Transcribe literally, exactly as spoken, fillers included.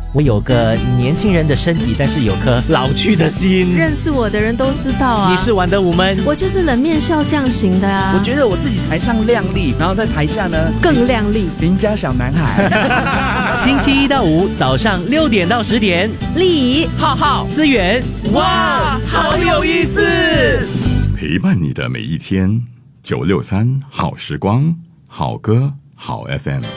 我有个年轻人的身体，但是有颗老去的心。 认识我的人都知道啊。 你是玩得无闷， 我就是冷面笑匠型的啊。 我觉得我自己台上亮丽，然后在台下呢更亮丽， 邻家小男孩。 星期一到五早上六点到十点， 丽怡、 浩浩、思源，哇，好有意思！ 陪伴你的每一天，九六三好时光，好歌好 F M。